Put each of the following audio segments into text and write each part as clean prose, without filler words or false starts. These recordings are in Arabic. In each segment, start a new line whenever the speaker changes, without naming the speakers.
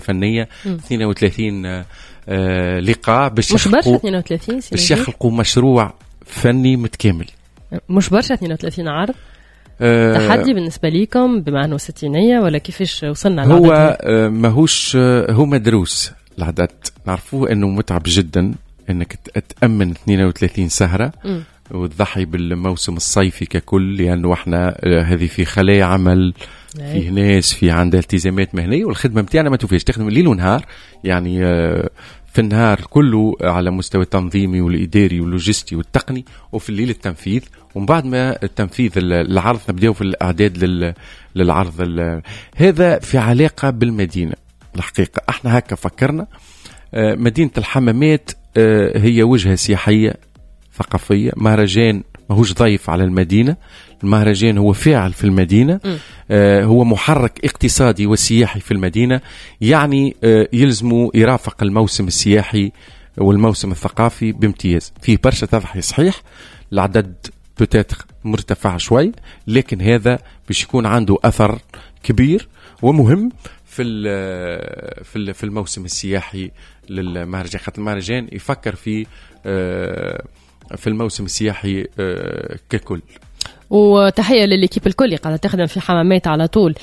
فنية 32 لقاء باش
مش برشا 32
باش يخلقوا مشروع فني متكامل.
مش برشا 32 عرض. تحدي بالنسبة ليكم بما أنه ستينية ولا كيفاش وصلنا
للعدد؟ هو ماهوش هو مدروس العدد، نعرفوه أنه متعب جدا أنك تأمن 32 سهرة وتضحي بالموسم الصيفي ككل، لأنه احنا هذه في خلايا عمل، فيه ناس في عندها التزامات مهنية، والخدمة متاعنا ما توفيش، تخدم الليل ونهار يعني في النهار كله على مستوى التنظيمي والإداري واللوجستي والتقني، وفي الليل التنفيذ، ومن بعد ما التنفيذ العرض نبدأ في الإعداد للعرض. هذا في علاقة بالمدينة. الحقيقة احنا هكا فكرنا، مدينة الحمامات هي وجهة سياحية ثقافية، مهرجان ماهوش ضيف على المدينة، المهرجان هو فاعل في المدينة، هو محرك اقتصادي وسياحي في المدينة، يعني يلزمه يرافق الموسم السياحي والموسم الثقافي بامتياز. فيه برشا تضحية صحيح، العدد بتاتر مرتفع شوي، لكن هذا باش يكون عنده أثر كبير ومهم في الموسم السياحي للمهرجان، خاطر المهرجان يفكر في الموسم السياحي ككل.
وتحية للإكيب الكل اللي قاعدة تخدم في حمامات على طول.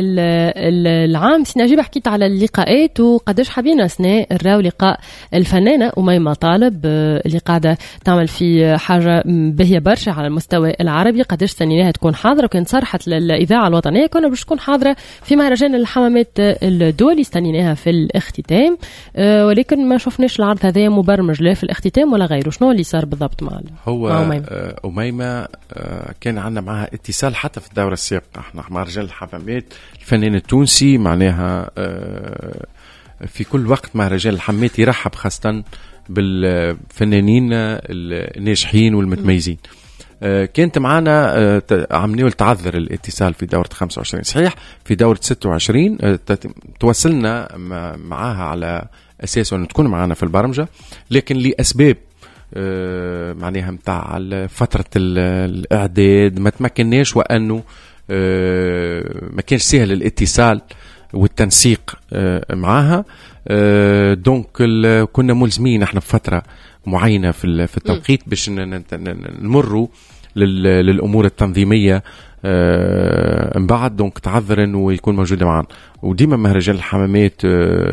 العام سنجيب حكيت على اللقاءات وقداش حابين أثناء الراو لقاء الفنانة أميمة طالب اللي قاعدة تعمل في حاجة باهية برشا على المستوى العربي، قداش استنيناها تكون حاضرة، وكانت صرحت للإذاعة الوطنية كنا باش تكون حاضرة في مهرجان الحمامات الدولي، استنيناها في الاختتام، ولكن ما شفناش العرض هذا مبرمج لا في الاختتام ولا غيره. شنو اللي صار بالضبط مع
أميمة؟ كان عندنا معها اتصال حتى في الدورة السابقة، احنا مهرجان الحمامات الفنان التونسي معناها في كل وقت مهرجان الحمامات يرحب خاصة بالفنانين الناجحين والمتميزين. كانت معنا عملية تعذر الاتصال في دورة 25 صحيح، في دورة 26 تواصلنا معها على أساس أن تكون معنا في البرمجة، لكن لأسباب معناها متاع فترة الإعداد ما تمكناش، وأنه ما كانش سهل الاتصال والتنسيق معها، دونك كنا ملزمين احنا بفترة معينة في التوقيت باش نمروا للأمور التنظيمية من بعد، دونك تعذرا ويكون موجودة معنا. وديما مهرجان الحمامات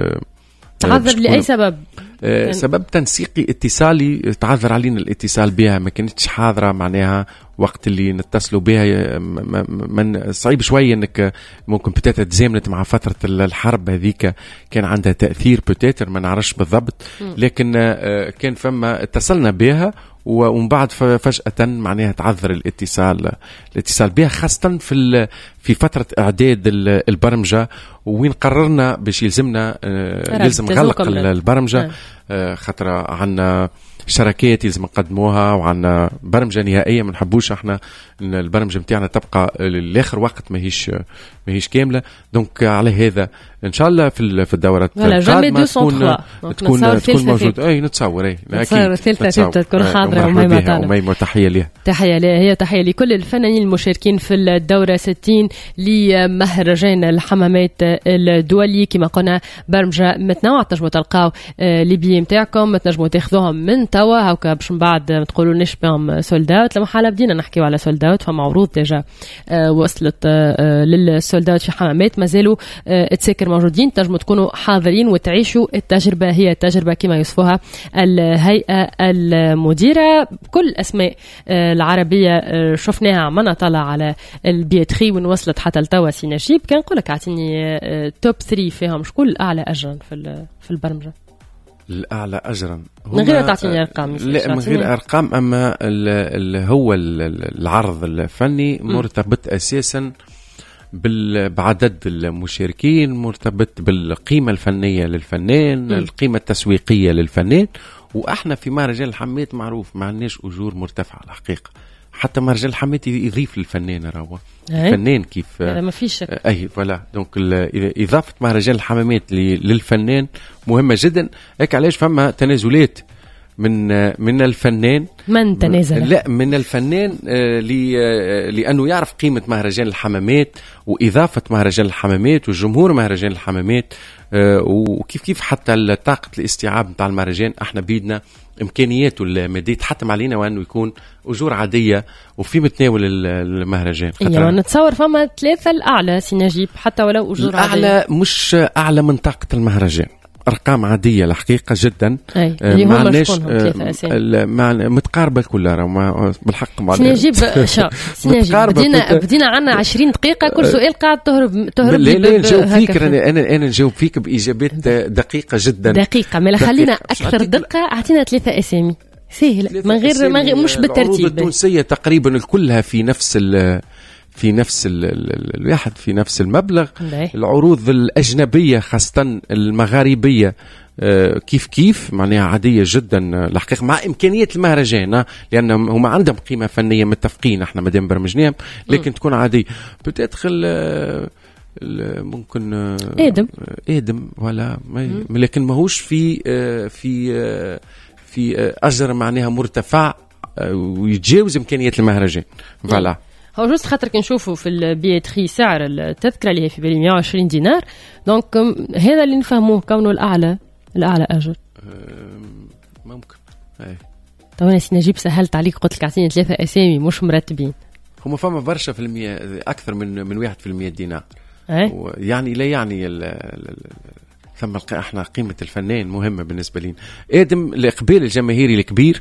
تعذر لأي سبب؟
سبب تنسيقي اتصالي، تعذر علينا الاتصال بها، ما كانتش حاضرة معناها وقت اللي نتصلوا بها، من صعيب شوية انك ممكن بتاتا تزامنت مع فترة الحرب هذيك، كان عندها تأثير بتاتا ما نعرفش بالضبط، لكن كان فما اتصلنا بها ومن بعد فجأة معناها تعذر الاتصال بها، خاصة في فترة إعداد البرمجة، وين قررنا باش يلزم غلق البرمجة، خاطر عنا شركات يلزم نقدموها وعنا برمجة نهائية، ما نحبوش احنا البرمجة متاعنا تبقى للآخر وقت ما هيش كاملة. دونك على هذا ان شاء الله في الدورات
القادمة
تكون موجود. اي نتصور
ثالثة تكون حاضرة
أميمة. تحية لها،
هي تحية لكل الفنانين المشاركين في الدورة 60 لمهرجان الحمامات الدولي. كما قلنا برمجة متنوعة، تنجموا تلقاو ليبي متاعكم، تنجموا تاخذوهم من توا هكا باش من بعد تقولوا نش بهم سولد اوت. لما حالا بدينا نحكيو على سولد اوت، فما عروض ديجا وصلت للسولد اوت في حمامات، مازالوا تسكر موجودين، تنجموا تكونوا حاضرين وتعيشوا التجربة. هي التجربة كما يوصفوها الهيئة المديرة. كل أسماء العربية شفناها، عملنا طلع على البيتخي ونوصلت حتى لتوا. سي نجيب كان نقولك اعطيني توب 3 فيهم، شكون الأعلى أجرا في البرمجة؟
الأعلى أجرا
من غير تعطيني أرقام؟
لا من غير أرقام، أما هو العرض الفني مرتبط أساسا بعدد المشاركين، مرتبط بالقيمة الفنية للفنان، القيمة التسويقية للفنان. وإحنا في مهرجان الحمامات معروف ما عندناش أجور مرتفعة الحقيقة، حتى مهرجان الحمامات يضيف للفنان راهو الفنان كيف
ما فيش
أي فلا. دونك إضافة مهرجان الحمامات للفنان مهمة جدا. هيك علاش فما تنازلات من الفنان،
من تنازل؟
لا من الفنان لأنه يعرف قيمة مهرجان الحمامات وإضافة مهرجان الحمامات والجمهور مهرجان الحمامات. وكيف كيف حتى طاقة الاستيعاب نتاع المهرجان احنا بيدنا امكانياته الماديه تحتم علينا وانه يكون اجور عاديه وفي متناول المهرجان.
يعني نتصور فما 3 الاعلى سي نجيب حتى ولو اجور
الاعلى
عاديه،
مش اعلى من طاقه المهرجان، ارقام عاديه الحقيقه جدا.
اللي هما شكونهم 3
متقاربه كلها بالحق مع
نجيب بدينا عنا 20 دقيقه كل سؤال قاعد تهرب
لا نجاوب فيك. انا نجاوب فيك باجابات دقيقه جدا.
دقيقه ما خلينا اكثر دقه. اعطينا 3 اسامي سهل من غير مش بالترتيب.
العروض التونسيه تقريبا كلها في نفس الواحد في نفس المبلغ. العروض الأجنبية خاصة المغاربية كيف معناها عادية جدا الحقيقة مع إمكانية المهرجان، لأن هم عندهم قيمة فنية متفقين احنا مدام برمجناهم، لكن تكون عادية بتدخل ممكن آدم ولا لكن ماهوش في أجر معناها مرتفع ويتجاوز إمكانية المهرجان. فوالا
هو جوست خاطر كنشوفوا في البيتري سعر التذكرة اللي هي في بالي 120 دينار، دونك هذا اللي نفهموه كونه الأعلى أجر.
ممكن
طبعا يا سي نجيب سهلت عليك، قلت لك أعطيني 3 أسامي مش مرتبين.
هما فما برشا في المية أكثر من 1% دينار. يعني لا يعني ثم احنا قيمة الفنان مهمة بالنسبة لنا. آدم الإقبال الجماهيري الكبير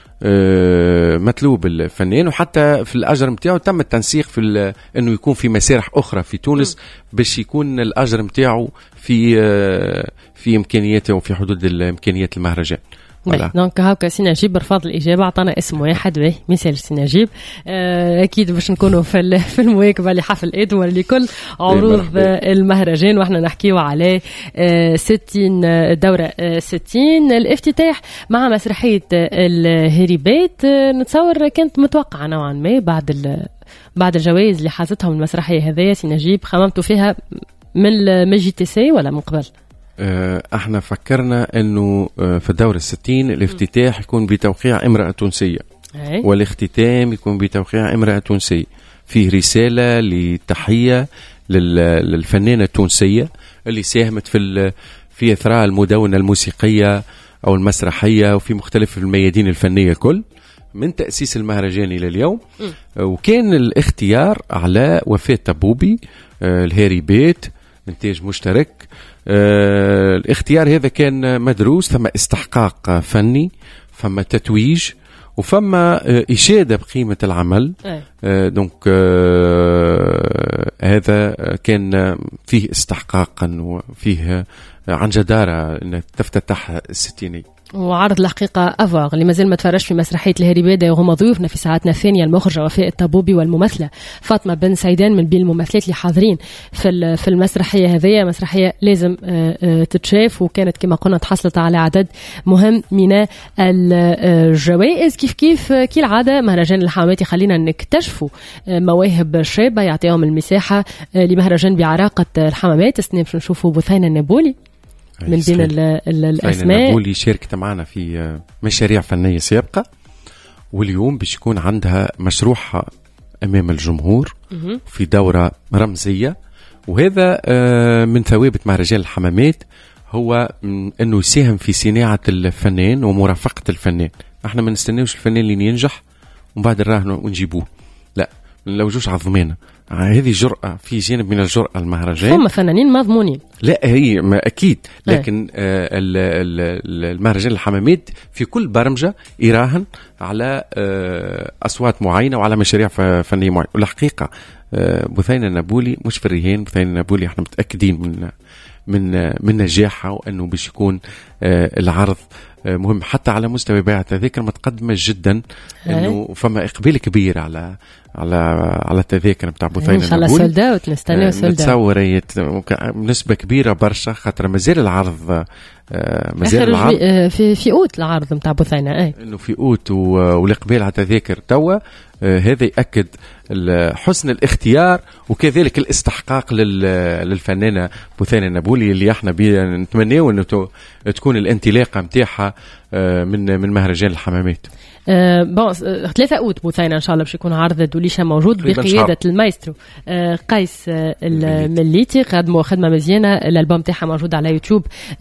مطلوب الفنان، وحتى في الأجر متاعه تم التنسيق في أنه يكون في مسارح أخرى في تونس باش يكون الأجر متاعه في إمكانياته وفي حدود الإمكانيات المهرجان.
دونك هاكا سي نجيب رفض الإجابة، عطانا اسم واحد به مثال سي نجيب. أكيد باش نكونوا في المواكبة لحفل آدم ولكل عروض المهرجان، وإحنا نحكيوا على 60 دورة 60 الافتتاح مع مسرحية الهريبات. نتصور كانت متوقعة نوعا ما بعد الجوائز اللي حازتهم المسرحية هذيا سي نجيب. خممتوا فيها من جي تي سي ولا من قبل؟
احنا فكرنا انه في الدورة 60 الافتتاح يكون بتوقيع امرأة تونسية والاختتام يكون بتوقيع امرأة تونسية، فيه رسالة لتحية للفنانة التونسية اللي ساهمت في إثراء المدونة الموسيقية أو المسرحية وفي مختلف الميادين الفنية الكل من تأسيس المهرجان إلى اليوم. وكان الاختيار على وفاة طبوبي الهريبات إنتاج مشترك. الاختيار هذا كان مدروس، ثم استحقاق فني، ثم تتويج، وفما إشادة بقيمة العمل. دونك هذا كان فيه استحقاقا وفيه عن جدارة أن تفتتح الستيني.
وعرض الحقيقة أفاغ اللي مازال ما تفرجش في مسرحية الهريبادة، وهم ضيوفنا في ساعتنا الثانية المخرجة وفاء الطبوبي والممثلة فاطمة بن سيدان من بين الممثلات اللي حاضرين في المسرحية هذه. مسرحية لازم تتشاف، وكانت كما قلنا تحصلت على عدد مهم من الجوائز. كيف كالعادة مهرجان الحمامات يخلينا نكتشفوا مواهب شابة، يعطيهم المساحة لمهرجان بعراقة الحمامات. السنة باش نشوفوا بثينة النابولي من بين الأسماء.
النابولي شاركت معنا في مشاريع فنية سابقة، واليوم باش يكون عندها مشروعها أمام الجمهور في دورة رمزية. وهذا من ثوابت مهرجان الحمامات، هو أنه يساهم في صناعة الفنان ومرافقة الفنان. احنا ما نستناوش الفنان اللي ينجح ومن بعد نراهن ونجيبوه، لا، لو جوش عظمينا. هذه جرأة، في جانب من الجرأة المهرجان.
هم فنانين مضمونين،
لا هي ما أكيد، لكن المهرجان الحمامات في كل برمجة يراهن على أصوات معينة وعلى مشاريع فنية معينة. والحقيقة بثينة النابولي مش في الرهان، بثينة النابولي احنا متأكدين من نجاحها، وأنه باش يكون العرض مهم حتى على مستوى بيع التذاكر متقدمة جدا، انه فما اقبال كبير على التذاكر نتاع بثينة.
ان شاء الله سولد اوت، نستناو سولد اوت.
نتصور نسبة كبيرة برشا، خاطر مازال العرض
في اوت العرض نتاع بثينة،
انه في اوت والاقبال على التذاكر توا. هذا يأكد حسن الاختيار وكذلك الاستحقاق للفنانة بثينة النابولي، اللي احنا نتمناه انه تكون الانطلاقة متاعها من مهرجان الحمامات.
بون 3 أوت بوثينة إن شاء الله باش يكون عرض دوليشة موجود بقيادة المايسترو قيس المليتي. قدموا خدمة مزيانة. الألبوم تاعها موجود على يوتيوب